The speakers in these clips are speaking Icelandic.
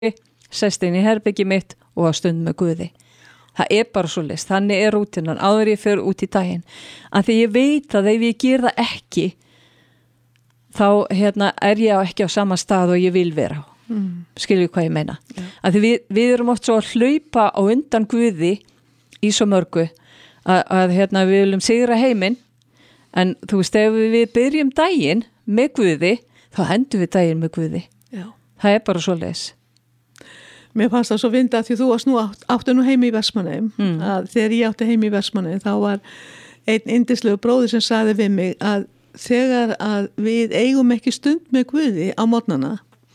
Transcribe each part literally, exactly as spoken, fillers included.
sest inn í herbyggi mitt og að stund með Guði. Það er bara svo list, þannig er rútínan áður ég fer út í daginn. Af því ég veit að ef ég ger það ekki, þá hérna, er ég ekki á sama stað og ég vil vera á. Mm. Skilju hvað ég meina. Ja. Af því við, við erum oft svo að hlaupa á undan Guði í svo mörgu að, að hérna, við viljum sigra heiminn, en þú veist, ef við byrjum daginn með Guði, þá hendum við daginn með Guði. Já. Það er bara svo leis. Mér fannst það svo vinda að því þú varst nú átt, áttu nú heim í Vestmannaeyjum, mm. að þegar ég átti heim í Vestmannaeyjum þá var einn yndislegu bróðir sem sagði við mig að þegar að við eigum ekki stund með Guði á morgnana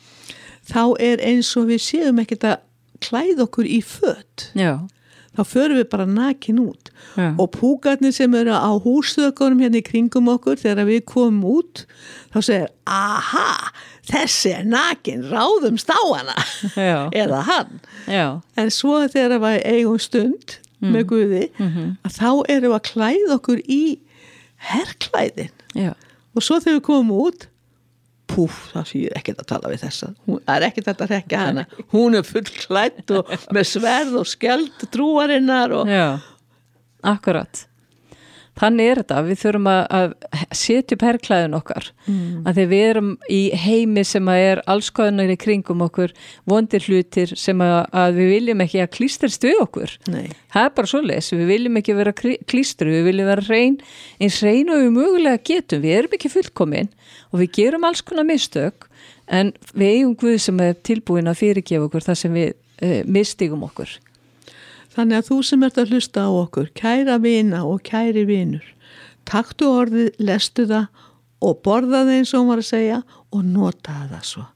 þá er eins og við séum ekkert að klæða okkur í föt. Já. Þá förum við bara nakin út. Já. Og púkarnir sem eru á húsþökunum hérna í kringum okkur þegar við komum út þá segir, aha, þessi er nakin, ráðumst á hana eða hann. Já. En svo þegar við eigum stund mm. með Guði mm-hmm. að þá erum við að klæða okkur í herklæðin. Já. Og svo þegar við komum út púf, það sé ekkert að tala við þessa. Hún er ekkert að rekja hana. Hún er full klædd og með sverð og skjöld trúarinnar. Og... Já, akkurat. Þannig er þetta. Við þurfum að, að setja upp herklæðin okkar. Mm. Að því við erum í heimi sem að er alls konar í kringum okkur, vondir hlutir sem að, að við viljum ekki að klístrist við okkur. Nei. Það er bara svoleiðis. Við viljum ekki vera klístru, við viljum vera hrein, eins hrein og við mögulega getum. Við erum ekki fullkomin og við gerum alls konar mistök, en við eigum Guð sem er tilbúin að fyrirgefa okkur það sem við e, misstigum okkur. Þannig að þú sem ert að hlusta á okkur, kæra vina og kæri vinur, taktu orðið, lestu það og borða það eins og hún var að segja og nota það svo.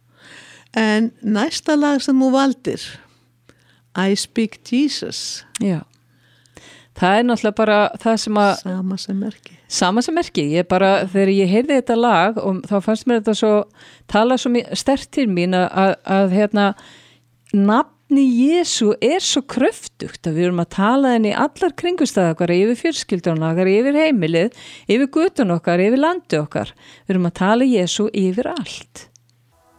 En næsta lag sem þú valdir, I Speak Jesus. Já. Það er náttúrulega bara það sem að... Sama sem merki. Sama sem merki. Ég bara, þegar ég heyrði þetta lag, og þá fannst mér þetta svo, tala svo sterkt til mín að, að hérna, nafni Jesú er svo kröftugt að við erum að tala henni í allar kringumstæður okkar, yfir fjölskyldun okkar, yfir heimilið, yfir götun okkar, yfir landi okkar. Við erum að tala Jesú yfir allt.